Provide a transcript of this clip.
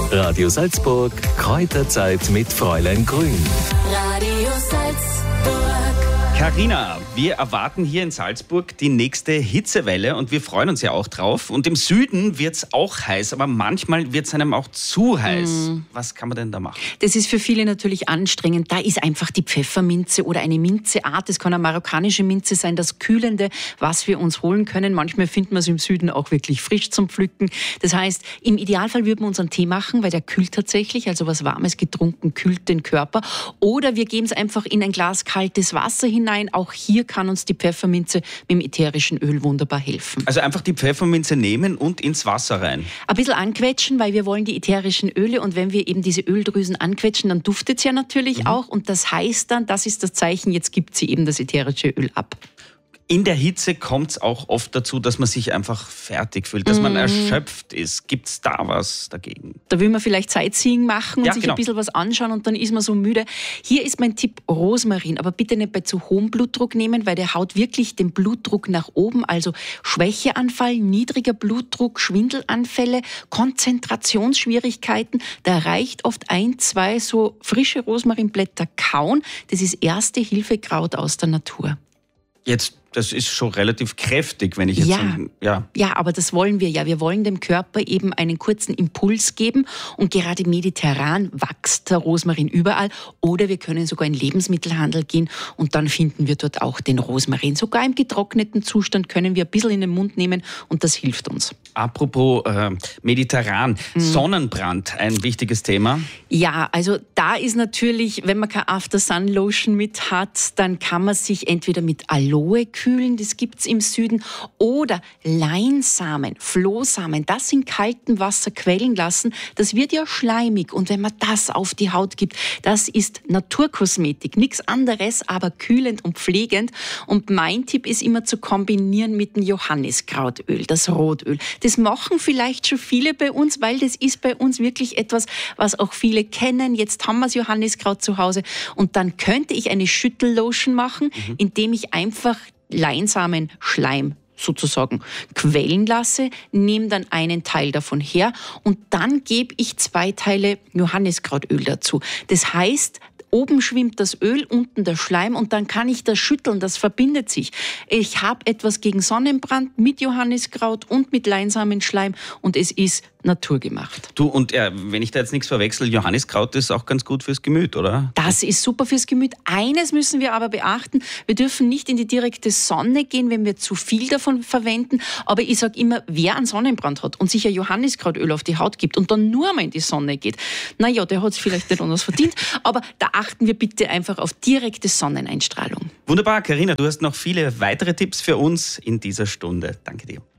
Radio Salzburg, Kräuterzeit mit Fräulein Grün. Radio Salzburg. Carina, wir erwarten hier in Salzburg die nächste Hitzewelle und wir freuen uns ja auch drauf. Und im Süden wird es auch heiß, aber manchmal wird es einem auch zu heiß. Was kann man denn da machen? Das ist für viele natürlich anstrengend. Da ist einfach die Pfefferminze oder eine Minzeart. Das kann eine marokkanische Minze sein, das Kühlende, was wir uns holen können. Manchmal finden wir es im Süden auch wirklich frisch zum Pflücken. Das heißt, im Idealfall würden wir uns einen Tee machen, weil der kühlt tatsächlich. Also was Warmes getrunken kühlt den Körper. Oder wir geben es einfach in ein Glas kaltes Wasser hinein. Auch hier kann uns die Pfefferminze mit dem ätherischen Öl wunderbar helfen. Also einfach die Pfefferminze nehmen und ins Wasser rein. Ein bisschen anquetschen, weil wir wollen die ätherischen Öle und wenn wir eben diese Öldrüsen anquetschen, dann duftet es ja natürlich auch und das heißt dann, das ist das Zeichen, jetzt gibt sie eben das ätherische Öl ab. In der Hitze kommt es auch oft dazu, dass man sich einfach fertig fühlt, dass man erschöpft ist. Gibt es da was dagegen? Da will man vielleicht Sightseeing machen und Ja, sich genau. ein bisschen was anschauen und dann ist man so müde. Hier ist mein Tipp Rosmarin, aber bitte nicht bei zu hohem Blutdruck nehmen, weil der haut wirklich den Blutdruck nach oben. Also Schwächeanfall, niedriger Blutdruck, Schwindelanfälle, Konzentrationsschwierigkeiten. Da reicht oft 1, 2 so frische Rosmarinblätter kauen. Das ist erste Hilfekraut aus der Natur. Jetzt, das ist schon relativ kräftig, wenn ich jetzt... Ja, aber das wollen wir ja. Wir wollen dem Körper eben einen kurzen Impuls geben und gerade mediterran wächst der Rosmarin überall. Oder wir können sogar in den Lebensmittelhandel gehen und dann finden wir dort auch den Rosmarin. Sogar im getrockneten Zustand können wir ein bisschen in den Mund nehmen und das hilft uns. Apropos mediterran, Sonnenbrand, ein wichtiges Thema. Ja, also da ist natürlich, wenn man keine After-Sun-Lotion mit hat, dann kann man sich entweder mit Aloe kühlen, das gibt's im Süden, oder Leinsamen, Flohsamen, das in kaltem Wasser quellen lassen. Das wird ja schleimig und wenn man das auf die Haut gibt, das ist Naturkosmetik, nichts anderes, aber kühlend und pflegend. Und mein Tipp ist immer zu kombinieren mit dem Johanniskrautöl, das Rotöl. Das machen vielleicht schon viele bei uns, weil das ist bei uns wirklich etwas, was auch viele kennen. Jetzt haben wir das Johanniskraut zu Hause und dann könnte ich eine Schüttellotion machen, indem ich einfach Leinsamen, Schleim sozusagen quellen lasse, nehme dann einen Teil davon her und dann gebe ich 2 Teile Johanniskrautöl dazu. Das heißt, oben schwimmt das Öl, unten der Schleim und dann kann ich das schütteln, das verbindet sich. Ich habe etwas gegen Sonnenbrand mit Johanniskraut und mit Leinsamenschleim und es ist naturgemacht. Du, und wenn ich da jetzt nichts verwechsel, Johanniskraut ist auch ganz gut fürs Gemüt, oder? Das ist super fürs Gemüt. Eines müssen wir aber beachten, wir dürfen nicht in die direkte Sonne gehen, wenn wir zu viel davon verwenden. Aber ich sage immer, wer einen Sonnenbrand hat und sich ein Johanniskrautöl auf die Haut gibt und dann nur mal in die Sonne geht, naja, der hat es vielleicht nicht anders verdient, aber da achten wir bitte einfach auf direkte Sonneneinstrahlung. Wunderbar, Carina, du hast noch viele weitere Tipps für uns in dieser Stunde. Danke dir.